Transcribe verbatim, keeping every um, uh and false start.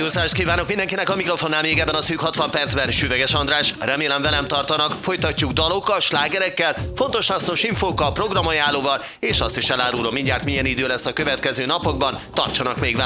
rádiózást kívánok mindenkinek, a mikrofonnál még ebben a szűk hatvan percben Süveges András. Remélem velem tartanak, folytatjuk dalokkal, slágerekkel, fontos hasznos infókkal, programajánlóval, és azt is elárulom mindjárt milyen idő lesz a következő napokban. Tartsanak még velem!